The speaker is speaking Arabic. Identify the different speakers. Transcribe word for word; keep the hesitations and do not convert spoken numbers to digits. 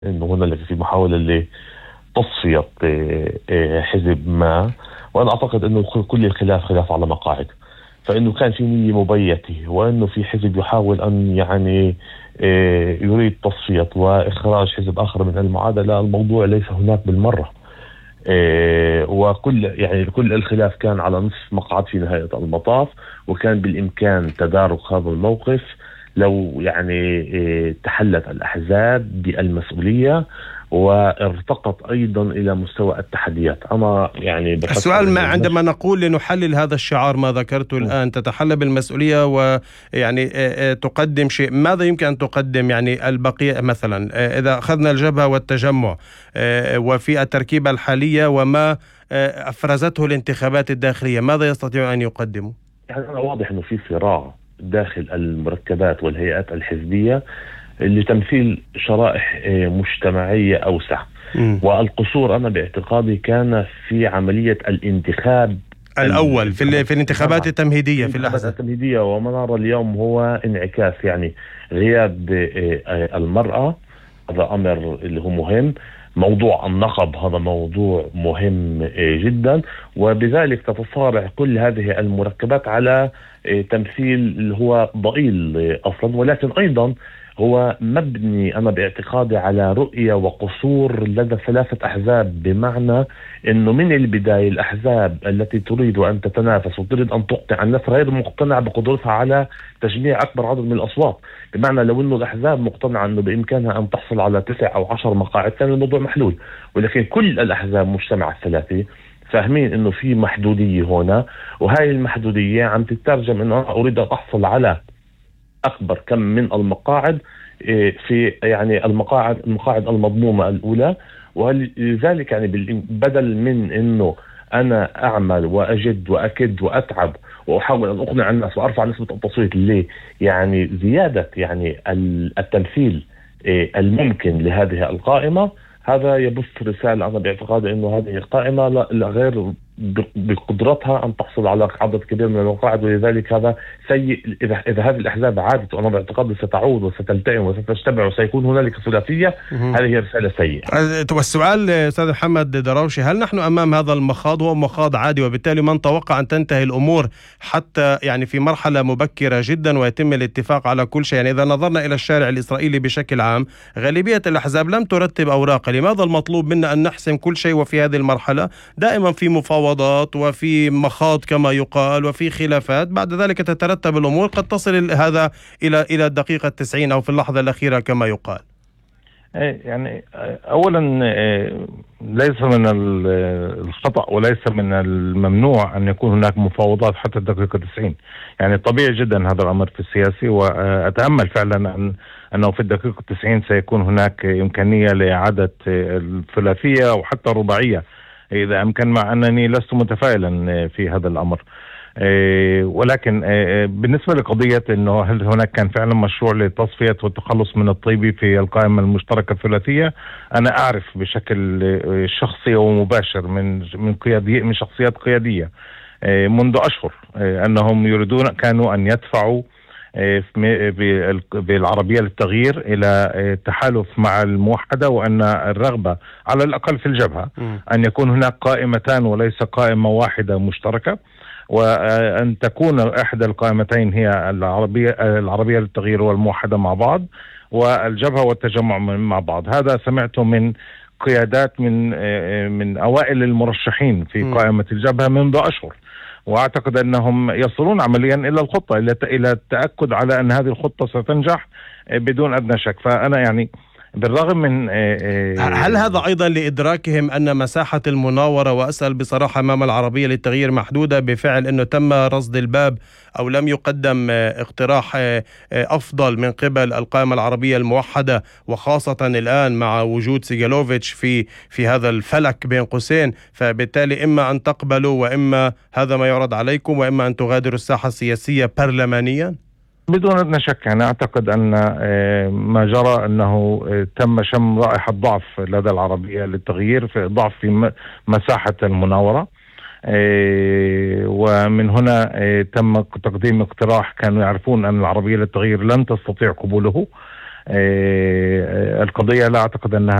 Speaker 1: انه هنا في محاولة لتصفية آه، آه، حزب ما. وانا اعتقد انه كل الخلاف خلاف على مقاعد، فانه كان في نية مبيتة، وانه في حزب يحاول ان يعني آه، يريد تصفية واخراج حزب اخر من المعادلة. الموضوع ليس هناك بالمرة. آه، وكل يعني كل الخلاف كان على نصف مقعد في نهاية المطاف، وكان بالإمكان تدارك هذا الموقف لو يعني آه، تحلت الأحزاب بالمسؤولية وارتقت أيضا إلى مستوى التحديات. أنا يعني بفكر
Speaker 2: السؤال ما
Speaker 1: إنه المش...
Speaker 2: عندما نقول لنحلل هذا الشعار ما ذكرته الآن، تتحلى بالمسؤولية ويعني آه، آه، تقدم شيء، ماذا يمكن أن تقدم؟ يعني البقية مثلا آه، إذا أخذنا الجبهة والتجمع آه، وفي التركيبة الحالية وما آه، أفرزته الانتخابات الداخلية، ماذا يستطيع أن يقدموا؟
Speaker 1: يعني أنا واضح إنه في صراع داخل المركبات والهيئات الحزبية لتمثيل شرائح آه، مجتمعية أوسع.
Speaker 2: مم.
Speaker 1: والقصور أنا باعتقادي كان في عملية الانتخاب
Speaker 2: الأول في ال- في الانتخابات التمهيدية في
Speaker 1: الانتخابات
Speaker 2: الأحزاب.
Speaker 1: التمهيدية. وما نرى اليوم هو انعكاس يعني غياب آه، آه، المرأة. هذا أمر اللي هو مهم. موضوع النقب هذا موضوع مهم آه، جدا. وبذلك تتصارع كل هذه المركبات على آه، تمثيل اللي هو ضئيل آه، أصلا، ولكن أيضا هو مبني أنا باعتقادي على رؤية وقصور لدى ثلاثة أحزاب. بمعنى أنه من البداية الأحزاب التي تريد أن تتنافس وتريد أن تقنع الناس غير مقتنعة بقدرتها على تجميع أكبر عدد من الأصوات. بمعنى لو أنه الأحزاب مقتنعة أنه بإمكانها أن تحصل على تسع أو عشر مقاعد كان الموضوع محلول. ولكن كل الأحزاب مجتمع الثلاثي فاهمين أنه في محدودية هنا، وهاي المحدودية عم تترجم أنه أنا أريد أن أحصل على أكبر كم من المقاعد إيه، في يعني المقاعد المقاعد المضمومة الأولى. ولذلك يعني بال- بدل من أنه أنا أعمل وأجد وأكد وأتعب وأحاول أن أقنع الناس وأرفع نسبة التصويت اللي يعني زيادة يعني ال- التمثيل إيه، الممكن لهذه القائمة، هذا يبث رسالة أنا باعتقادي أنه هذه القائمة لا لا غير ب- بقدرتها أن تحصل على عدد كبير من المقاعد. ولذلك هذا سيء. إذا إذا هذه الأحزاب عادت، وأنا باعتقادي ستعود وستلتئم وستجتمع وسيكون هنالك ثلاثية،
Speaker 2: مهم.
Speaker 1: هذه هي رسالة سيئة.
Speaker 2: أه، والسؤال أستاذ محمد دراوشي، هل نحن أمام هذا المخاض؟ هو مخاض عادي، وبالتالي من توقع أن تنتهي الأمور حتى يعني في مرحلة مبكرة جدا ويتم الاتفاق على كل شيء؟ يعني إذا نظرنا إلى الشارع الإسرائيلي بشكل عام، غالبية الأحزاب لم ترتب أوراقها. لماذا المطلوب منا أن نحسم كل شيء وفي هذه المرحلة؟ دائما في مفاوضات وفي مخاض كما يقال وفي خلافات، بعد ذلك تترتب الأمور، قد تصل هذا إلى إلى الدقيقة التسعين أو في اللحظة الأخيرة كما يقال.
Speaker 3: إيه يعني آه، اولا آه، ليس من ال- آه، الخطأ وليس من الممنوع ان يكون هناك مفاوضات حتى الدقيقة تسعين. يعني طبيعي جدا هذا الامر في السياسي، واتامل فعلا ان انه في الدقيقة تسعين سيكون هناك امكانية لاعادة آه، الثلاثية وحتى الرباعية اذا امكن، مع انني لست متفائلا آه، في هذا الامر. إيه، ولكن إيه، بالنسبة لقضية أنه هل هناك كان فعلا مشروع لتصفية والتخلص من الطيبي في القائمة المشتركة الثلاثية، أنا أعرف بشكل إيه، شخصي ومباشر من من قيادي من شخصيات قيادية إيه، منذ أشهر إيه، أنهم يريدون كانوا أن يدفعوا إيه، بال- بالعربية للتغيير إلى إيه، تحالف مع الموحدة، وأن الرغبة على الأقل في الجبهة
Speaker 2: م.
Speaker 3: أن يكون هناك قائمتان وليس قائمة واحدة مشتركة، وأن تكون إحدى القائمتين هي العربية العربية للتغيير والموحدة مع بعض، والجبهة والتجمع مع بعض. هذا سمعته من قيادات من من أوائل المرشحين في
Speaker 2: م.
Speaker 3: قائمة الجبهة منذ أشهر، وأعتقد أنهم يصلون عمليا إلى الخطة، إلى إلى التأكد على أن هذه الخطة ستنجح بدون أدنى شك. فأنا يعني بالرغم من
Speaker 2: هل هذا أيضا لإدراكهم أن مساحة المناورة، وأسأل بصراحة، أمام العربية للتغيير محدودة بفعل أنه تم رصد الباب أو لم يقدم اقتراح أفضل من قبل القائمة العربية الموحدة، وخاصة الآن مع وجود سيجالوفيتش في في هذا الفلك بين قوسين، فبالتالي إما أن تقبلوا وإما هذا ما يعرض عليكم وإما أن تغادروا الساحة السياسية برلمانيا؟
Speaker 3: بدون أدنى شك. أنا أعتقد أن ما جرى أنه تم شم رائحة ضعف لدى العربية للتغيير، في ضعف في مساحة المناورة، ومن هنا تم تقديم اقتراح كانوا يعرفون أن العربية للتغيير لن تستطيع قبوله، القضية لا أعتقد أنها